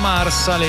Mars alle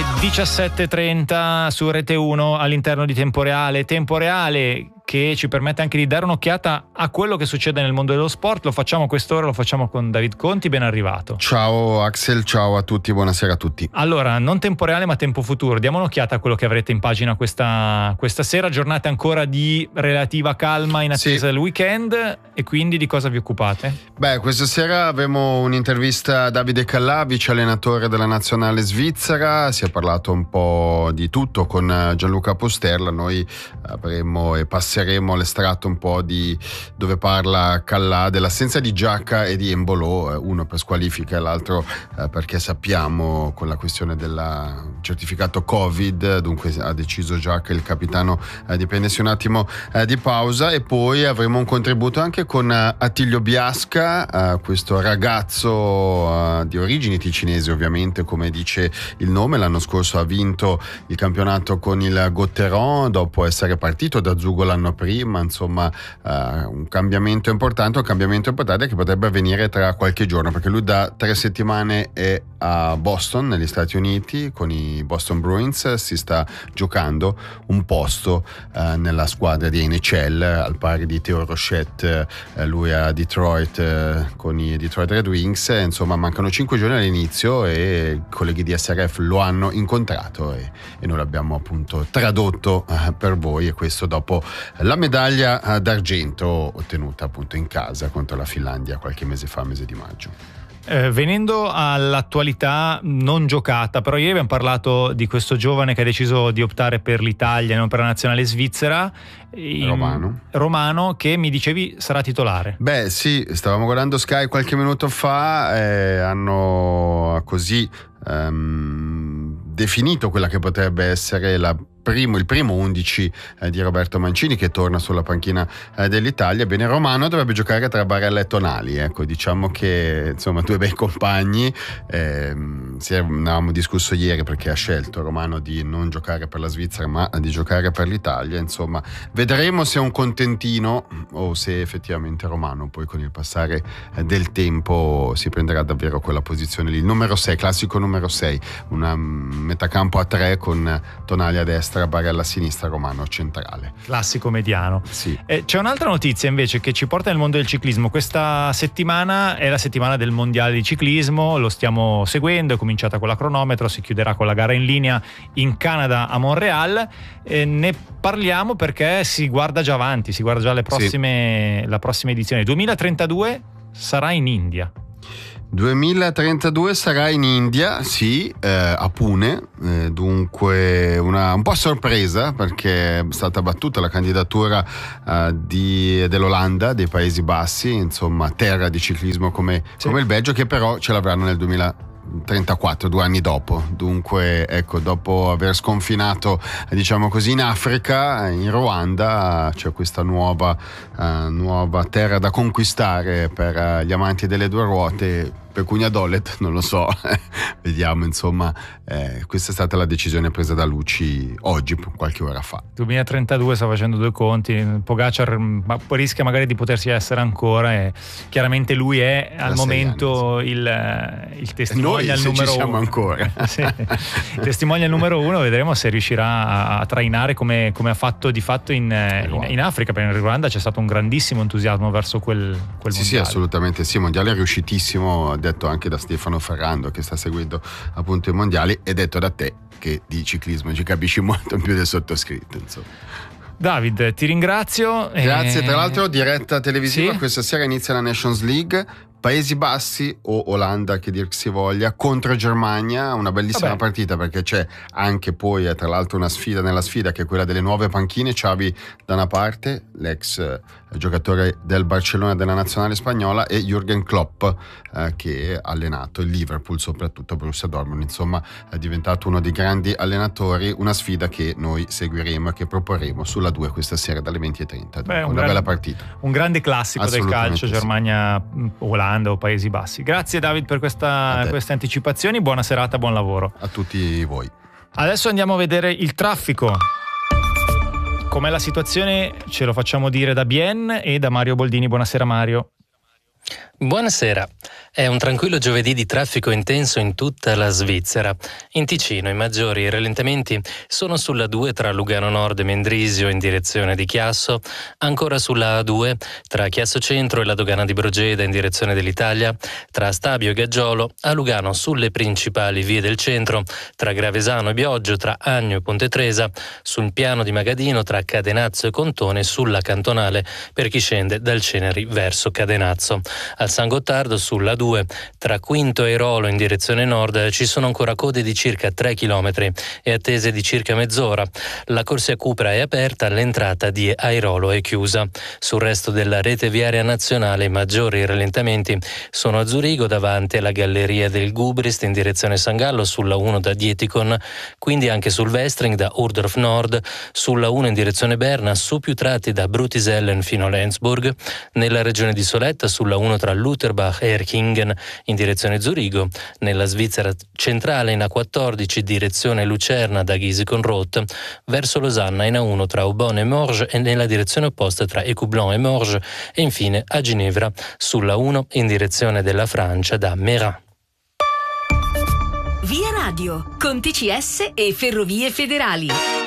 17:30 su Rete 1 all'interno di Tempo Reale che ci permette anche di dare un'occhiata a quello che succede nel mondo dello sport. Lo facciamo a quest'ora, lo facciamo con David Conti, ben arrivato. Ciao Axel, ciao a tutti, buonasera a tutti. Allora, non tempo reale ma tempo futuro, diamo un'occhiata a quello che avrete in pagina questa sera, giornate ancora di relativa calma in attesa del weekend, e quindi di cosa vi occupate? Beh, questa sera avremo un'intervista a Davide Callà, vice allenatore della nazionale svizzera. Si è parlato un po' di tutto con Gianluca Posterla. Noi avremo e passeremo l'estratto un po' di dove parla Callà dell'assenza di Giacca e di Embolo, uno per squalifica e l'altro perché sappiamo con la questione del certificato Covid, dunque ha deciso Giacca, il capitano, di prendersi un attimo di pausa. E poi avremo un contributo anche con Attilio Biasca, questo ragazzo di origini ticinesi, ovviamente come dice il nome. L'anno scorso ha vinto il campionato con il Gotteron dopo essere partito da Zugo l'anno prima. Insomma, un cambiamento importante che potrebbe avvenire tra qualche giorno, perché lui da 3 settimane è a Boston, negli Stati Uniti, con i Boston Bruins. Si sta giocando un posto nella squadra di NHL, al pari di Theo Rochette, lui a Detroit con i Detroit Red Wings. Insomma, mancano 5 giorni all'inizio e i colleghi di SRF lo hanno incontrato e noi l'abbiamo appunto tradotto per voi, e questo dopo la medaglia d'argento ottenuta appunto in casa contro la Finlandia qualche mese fa, mese di maggio. Venendo all'attualità non giocata, però ieri abbiamo parlato di questo giovane che ha deciso di optare per l'Italia e non per la nazionale svizzera, Romano, che mi dicevi sarà titolare. Beh sì, stavamo guardando Sky qualche minuto fa, hanno così definito quella che potrebbe essere il primo 11 di Roberto Mancini, che torna sulla panchina dell'Italia. Bene, Romano dovrebbe giocare tra Barella e Tonali, ecco, diciamo che insomma due bei compagni. Ne avevamo discusso ieri, perché ha scelto Romano di non giocare per la Svizzera ma di giocare per l'Italia. Insomma, vedremo se è un contentino o se effettivamente Romano poi con il passare del tempo si prenderà davvero quella posizione lì, numero 6, classico numero 6, una metacampo a 3 con Tonali a destra, Barella a sinistra, Romano centrale. Classico mediano. Sì. C'è un'altra notizia invece che ci porta nel mondo del ciclismo. Questa settimana è la settimana del mondiale di ciclismo, lo stiamo seguendo, è cominciata con la cronometro, si chiuderà con la gara in linea in Canada a Montréal. Ne parliamo perché si guarda già avanti, si guarda già la prossima edizione. 2032 sarà in India. 2032 sarà in India, sì, a Pune, dunque un po' a sorpresa, perché è stata battuta la candidatura dell'Olanda, dei Paesi Bassi, insomma terra di ciclismo come il Belgio, che però ce l'avranno nel 2034, 2 anni dopo. Dunque ecco, dopo aver sconfinato diciamo così in Africa, in Ruanda c'è questa nuova terra da conquistare per gli amanti delle due ruote. Pecunia Dolet, non lo so, vediamo, insomma, questa è stata la decisione presa da Luci oggi, qualche ora fa. 2032 sta facendo due conti, Pogacar rischia magari di potersi essere ancora, e chiaramente lui è al momento il testimonial numero 1. Noi siamo ancora. Sì, il testimonial numero 1, vedremo se riuscirà a trainare come ha fatto di fatto in Africa, perché in Ruanda c'è stato un grandissimo entusiasmo verso quel mondiale. Sì, assolutamente sì, mondiale è riuscitissimo, detto anche da Stefano Ferrando, che sta seguendo appunto i mondiali, e detto da te che di ciclismo ci capisci molto in più del sottoscritto, insomma. David, ti ringrazio. Grazie, tra l'altro diretta televisiva, sì? Questa sera inizia la Nations League, Paesi Bassi o Olanda, che dir si voglia, contro Germania, una bellissima partita, perché c'è anche poi tra l'altro una sfida nella sfida, che è quella delle nuove panchine. Xavi da una parte, l'ex giocatore del Barcellona, della nazionale spagnola, e Jürgen Klopp, che ha allenato il Liverpool, soprattutto Borussia Dortmund. Insomma, è diventato uno dei grandi allenatori. Una sfida che noi seguiremo e che proporremo sulla 2 questa sera dalle 20:30. Una bella partita, un grande classico del calcio, Germania Olanda o Paesi Bassi. Grazie David per queste anticipazioni, buona serata, buon lavoro a tutti voi. Adesso andiamo a vedere il traffico. Com'è la situazione ce lo facciamo dire da Bien e da Mario Boldini. Buonasera Mario. Buonasera. È un tranquillo giovedì di traffico intenso in tutta la Svizzera. In Ticino i maggiori rallentamenti sono sulla 2 tra Lugano Nord e Mendrisio in direzione di Chiasso, ancora sulla A2 tra Chiasso Centro e la dogana di Brogeda in direzione dell'Italia, tra Stabio e Gaggiolo, a Lugano sulle principali vie del centro, tra Gravesano e Bioggio, tra Agno e Ponte Tresa, sul piano di Magadino tra Cadenazzo e Contone, sulla cantonale per chi scende dal Ceneri verso Cadenazzo. Al San Gottardo sulla 2 tra Quinto e Rolo in direzione nord ci sono ancora code di circa 3 km e attese di circa mezz'ora. La corsia Cupra è aperta, l'entrata di Airolo è chiusa. Sul resto della rete viaria nazionale i maggiori rallentamenti sono a Zurigo davanti alla galleria del Gubrist in direzione San Gallo sulla 1 da Dietikon, quindi anche sul Westring da Urdorf Nord, sulla 1 in direzione Berna, su più tratti da Brutisellen fino a Lenzburg, nella regione di Soletta sulla 1 tra Lutherbach e Erkingen in direzione Zurigo, nella Svizzera centrale in A14 direzione Lucerna da Giesikon-Roth, verso Losanna in A1 tra Aubonne e Morges e nella direzione opposta tra Écoublanc e Morges, e infine a Ginevra sulla 1 in direzione della Francia da Mérin. Via Radio con TCS e Ferrovie Federali.